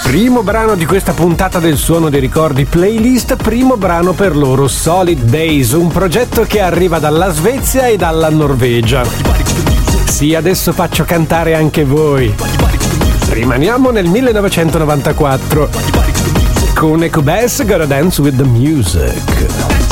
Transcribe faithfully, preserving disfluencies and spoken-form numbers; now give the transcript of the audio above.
Primo brano di questa puntata del Suono dei Ricordi playlist, primo brano per loro, Solid Days, un progetto che arriva dalla Svezia e dalla Norvegia. Sì, adesso faccio cantare anche voi. Rimaniamo nel millenovecentonovantaquattro con Echo Bass, Gotta Dance with the Music.